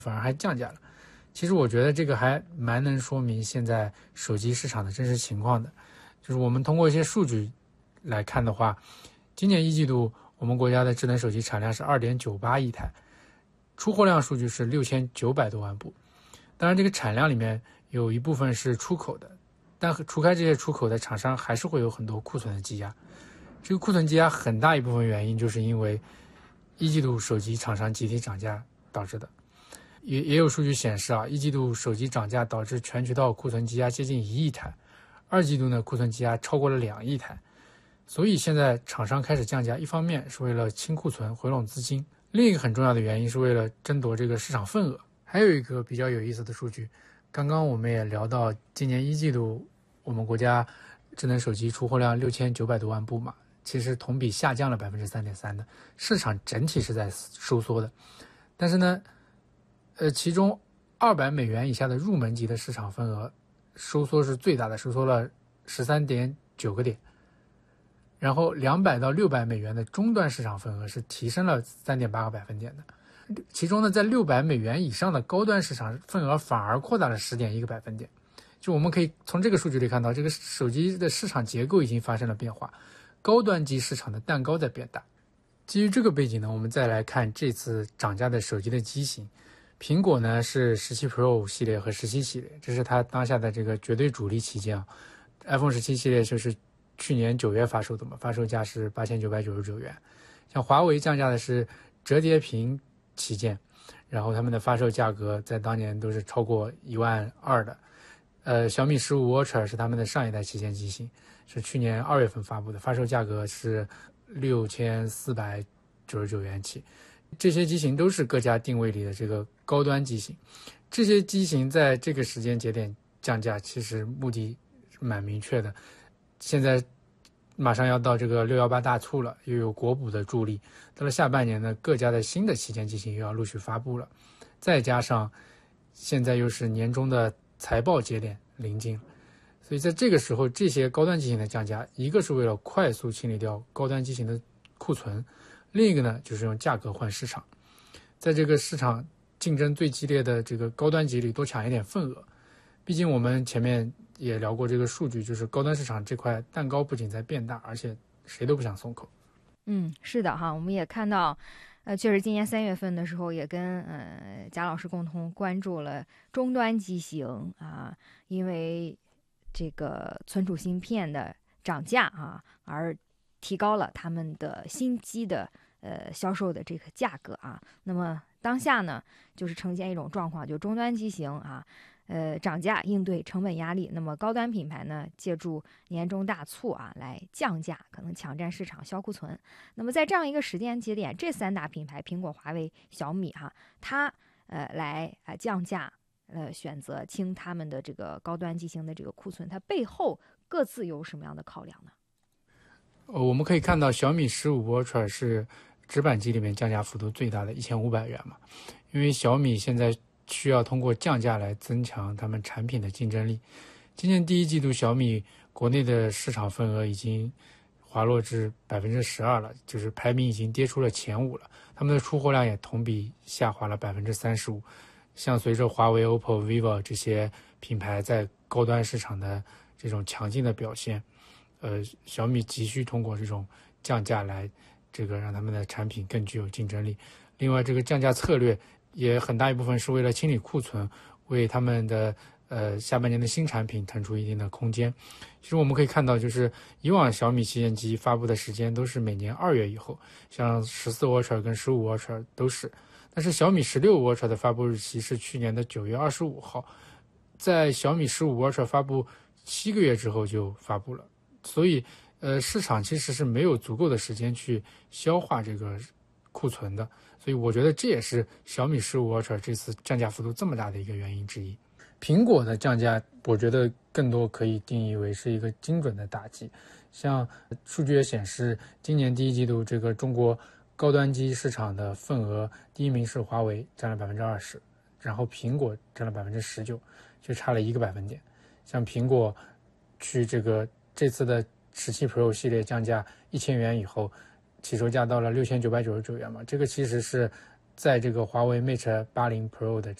反而还降价了。其实我觉得这个还蛮能说明现在手机市场的真实情况的，就是我们通过一些数据来看的话，今年一季度我们国家的智能手机产量是 2.98 亿台，出货量数据是6900多万部。当然这个产量里面有一部分是出口的，但除开这些出口的厂商还是会有很多库存的积压。这个库存积压很大一部分原因就是因为一季度手机厂商集体涨价导致的。也有数据显示啊，一季度手机涨价导致全渠道库存积压接近1亿台，二季度呢库存积压超过了2亿台。所以现在厂商开始降价，一方面是为了清库存回笼资金，另一个很重要的原因是为了争夺这个市场份额。还有一个比较有意思的数据，刚刚我们也聊到今年一季度我们国家智能手机出货量6900多万部嘛，其实同比下降了 3.3% 的，市场整体是在收缩的。但是呢其中$200以下的入门级的市场份额收缩是最大的，收缩了 13.9 个点。然后$200到$600的终端市场份额是提升了 3.8 个百分点的。其中呢，在$600以上的高端市场份额反而扩大了 10.1 个百分点。就我们可以从这个数据里看到，这个手机的市场结构已经发生了变化，高端机市场的蛋糕在变大。基于这个背景呢，我们再来看这次涨价的手机的机型。苹果呢是17 Pro 系列和17系列，这是它当下的这个绝对主力旗舰啊。iPhone 17系列就是去年9月发售的嘛，发售价是8999元。像华为降价的是折叠屏旗舰，然后他们的发售价格在当年都是超过12000的。小米15 Ultra 是他们的上一代旗舰机型，是去年2月份发布的，发售价格是6499元起。这些机型都是各家定位里的这个高端机型，这些机型在这个时间节点降价，其实目的蛮明确的。现在马上要到这个618大促了，又有国补的助力，到了下半年呢，各家的新的旗舰机型又要陆续发布了，再加上现在又是年终的财报节点临近，所以在这个时候，这些高端机型的降价，一个是为了快速清理掉高端机型的库存，另一个呢就是用价格换市场，在这个市场竞争最激烈的这个高端级里多抢一点份额。毕竟我们前面也聊过这个数据，就是高端市场这块蛋糕不仅在变大，而且谁都不想松口。 是的哈，我们也看到确实今年3月份的时候也跟贾老师共同关注了终端机型啊，因为这个存储芯片的涨价啊，而提高了他们的新机的销售的这个价格啊。那么当下呢，就是呈现一种状况，就终端机型啊，涨价应对成本压力。那么高端品牌呢，借助年终大促啊来降价，可能抢占市场销库存。那么在这样一个时间节点，这3大品牌苹果、华为、小米哈，它来降价，选择清他们的这个高端机型的这个库存，它背后各自有什么样的考量呢？ 我们可以看到小米15 Ultra 是直板机里面降价幅度最大的1500元嘛，因为小米现在需要通过降价来增强他们产品的竞争力。今年第一季度小米国内的市场份额已经滑落至 12% 了，就是排名已经跌出了前5了，他们的出货量也同比下滑了 35%。像随着华为、OPPO、vivo 这些品牌在高端市场的这种强劲的表现，小米急需通过这种降价来这个让他们的产品更具有竞争力。另外这个降价策略也很大一部分是为了清理库存，为他们的下半年的新产品腾出一定的空间。其实我们可以看到，就是以往小米旗舰机发布的时间都是每年2月以后，像14 Ultra 跟15 Ultra 都是，但是小米16 Ultra 的发布日期是去年的9月25号，在小米15 Ultra 发布7个月之后就发布了，所以市场其实是没有足够的时间去消化这个库存的，所以我觉得这也是小米15 Ultra 这次降价幅度这么大的一个原因之一。苹果的降价，我觉得更多可以定义为是一个精准的打击。像数据也显示，今年第一季度这个中国高端机市场的份额，第一名是华为，占了 20%， 然后苹果占了 19%， 就差了1个百分点。像苹果去这次的17 Pro 系列降价1000元以后，起售价到了6999元嘛，这个其实是在这个华为 Mate 80 Pro 的